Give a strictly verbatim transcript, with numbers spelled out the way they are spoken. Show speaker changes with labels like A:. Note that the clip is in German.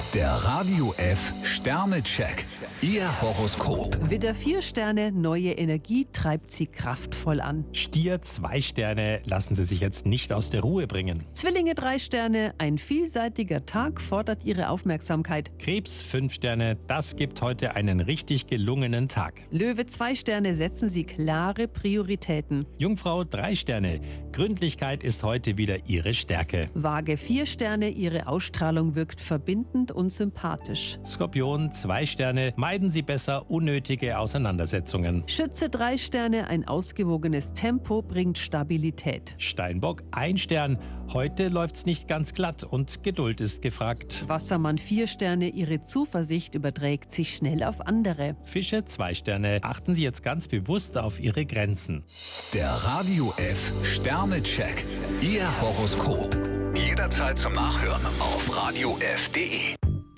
A: Der Radio F Sternecheck. Ihr Horoskop.
B: Widder vier Sterne, neue Energie treibt Sie kraftvoll an.
C: Stier zwei Sterne, lassen Sie sich jetzt nicht aus der Ruhe bringen.
B: Zwillinge drei Sterne, ein vielseitiger Tag fordert Ihre Aufmerksamkeit.
C: Krebs fünf Sterne, das gibt heute einen richtig gelungenen Tag.
B: Löwe zwei Sterne, setzen Sie klare Prioritäten.
C: Jungfrau drei Sterne, Gründlichkeit ist heute wieder Ihre Stärke.
B: Waage vier Sterne, Ihre Ausstrahlung wirkt verbindend und sympathisch.
C: Skorpion zwei Sterne, meiden Sie besser unnötige Auseinandersetzungen.
B: Schütze drei Sterne, ein ausgewogenes Tempo bringt Stabilität.
C: Steinbock ein Stern, heute läuft's nicht ganz glatt und Geduld ist gefragt.
B: Wassermann vier Sterne, Ihre Zuversicht überträgt sich schnell auf andere.
C: Fische zwei Sterne, achten Sie jetzt ganz bewusst auf Ihre Grenzen.
A: Der Radio F Sternecheck. Ihr Horoskop. Jederzeit zum Nachhören auf radio f punkt de.